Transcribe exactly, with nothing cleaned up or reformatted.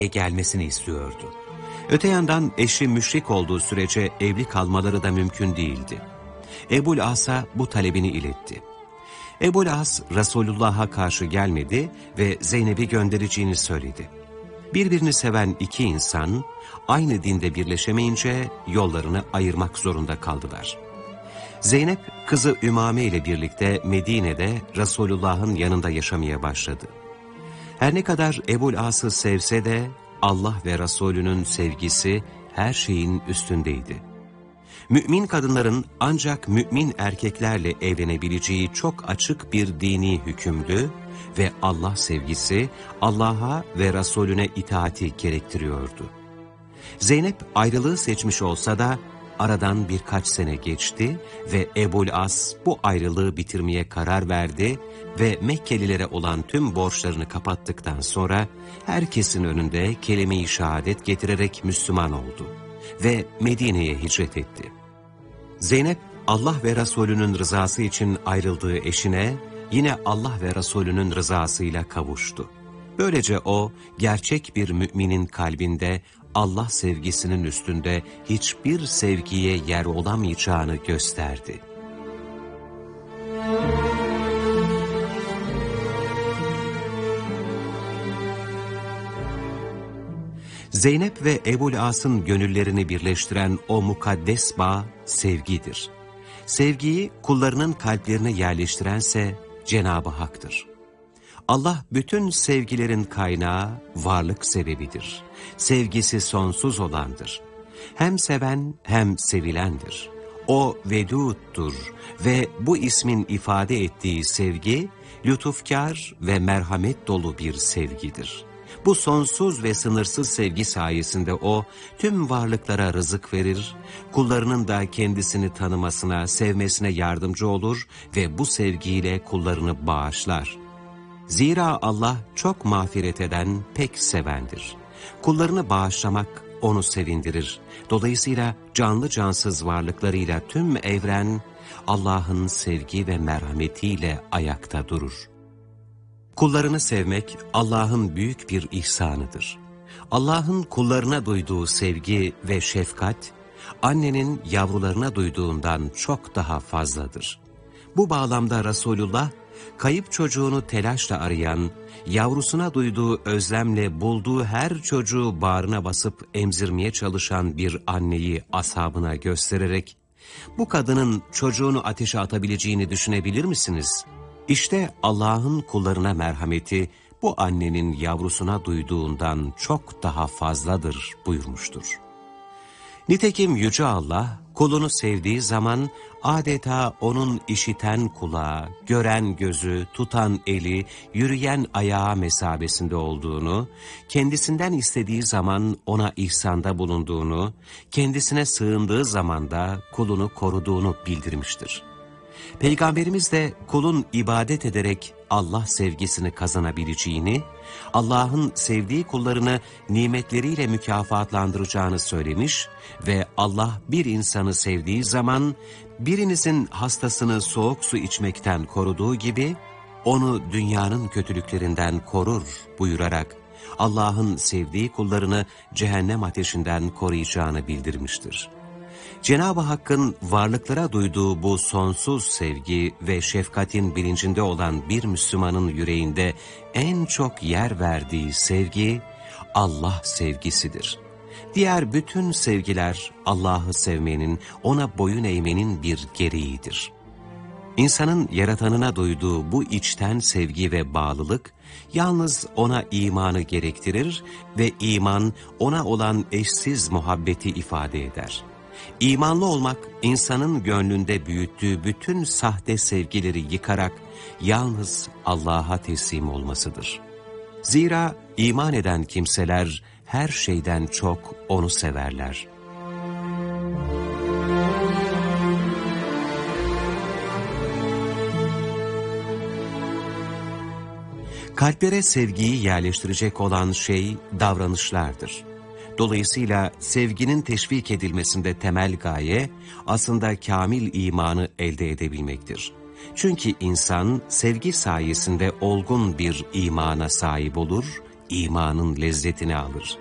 gelmesini istiyordu. Öte yandan eşi müşrik olduğu sürece evli kalmaları da mümkün değildi. Ebul As'a bu talebini iletti. Ebul As, Resulullah'a karşı gelmedi ve Zeynep'i göndereceğini söyledi. Birbirini seven iki insan, aynı dinde birleşemeyince yollarını ayırmak zorunda kaldılar. Zeynep, kızı Ümame ile birlikte Medine'de Resulullah'ın yanında yaşamaya başladı. Her ne kadar Ebul As'ı sevse de Allah ve Resulünün sevgisi her şeyin üstündeydi. Mümin kadınların ancak mümin erkeklerle evlenebileceği çok açık bir dini hükümdü ve Allah sevgisi Allah'a ve Resulüne itaati gerektiriyordu. Zeynep ayrılığı seçmiş olsa da aradan birkaç sene geçti ve Ebul As bu ayrılığı bitirmeye karar verdi ve Mekkelilere olan tüm borçlarını kapattıktan sonra herkesin önünde kelime-i şehadet getirerek Müslüman oldu ve Medine'ye hicret etti. Zeynep, Allah ve Resulünün rızası için ayrıldığı eşine yine Allah ve Resulünün rızasıyla kavuştu. Böylece o, gerçek bir müminin kalbinde Allah sevgisinin üstünde hiçbir sevgiye yer olamayacağını gösterdi. Zeynep ve Ebul As'ın gönüllerini birleştiren o mukaddes bağ sevgidir. Sevgiyi kullarının kalplerine yerleştirense Cenab-ı Hak'tır. Allah bütün sevgilerin kaynağı, varlık sebebidir. Sevgisi sonsuz olandır. Hem seven hem sevilendir. O vedûddur ve bu ismin ifade ettiği sevgi, lütufkar ve merhamet dolu bir sevgidir. Bu sonsuz ve sınırsız sevgi sayesinde o, tüm varlıklara rızık verir, kullarının da kendisini tanımasına, sevmesine yardımcı olur ve bu sevgiyle kullarını bağışlar. Zira Allah çok mağfiret eden, pek sevendir. Kullarını bağışlamak onu sevindirir. Dolayısıyla canlı cansız varlıklarıyla tüm evren Allah'ın sevgi ve merhametiyle ayakta durur. Kullarını sevmek Allah'ın büyük bir ihsanıdır. Allah'ın kullarına duyduğu sevgi ve şefkat, annenin yavrularına duyduğundan çok daha fazladır. Bu bağlamda Resulullah, kayıp çocuğunu telaşla arayan, yavrusuna duyduğu özlemle bulduğu her çocuğu bağrına basıp emzirmeye çalışan bir anneyi ashabına göstererek, bu kadının çocuğunu ateşe atabileceğini düşünebilir misiniz? İşte Allah'ın kullarına merhameti bu annenin yavrusuna duyduğundan çok daha fazladır buyurmuştur. Nitekim Yüce Allah, kulunu sevdiği zaman adeta onun işiten kulağı, gören gözü, tutan eli, yürüyen ayağı mesabesinde olduğunu, kendisinden istediği zaman ona ihsanda bulunduğunu, kendisine sığındığı zaman da kulunu koruduğunu bildirmiştir. Peygamberimiz de kulun ibadet ederek Allah sevgisini kazanabileceğini, Allah'ın sevdiği kullarını nimetleriyle mükafatlandıracağını söylemiş ve Allah bir insanı sevdiği zaman birinizin hastasını soğuk su içmekten koruduğu gibi onu dünyanın kötülüklerinden korur buyurarak Allah'ın sevdiği kullarını cehennem ateşinden koruyacağını bildirmiştir. Cenab-ı Hakk'ın varlıklara duyduğu bu sonsuz sevgi ve şefkatin bilincinde olan bir Müslümanın yüreğinde en çok yer verdiği sevgi Allah sevgisidir. Diğer bütün sevgiler Allah'ı sevmenin, ona boyun eğmenin bir gereğidir. İnsanın yaratanına duyduğu bu içten sevgi ve bağlılık, yalnız ona imanı gerektirir ve iman ona olan eşsiz muhabbeti ifade eder. İmanlı olmak, insanın gönlünde büyüttüğü bütün sahte sevgileri yıkarak yalnız Allah'a teslim olmasıdır. Zira iman eden kimseler her şeyden çok onu severler. Kalplere sevgiyi yerleştirecek olan şey davranışlardır. Dolayısıyla sevginin teşvik edilmesinde temel gaye aslında kamil imanı elde edebilmektir. Çünkü insan sevgi sayesinde olgun bir imana sahip olur, imanın lezzetini alır.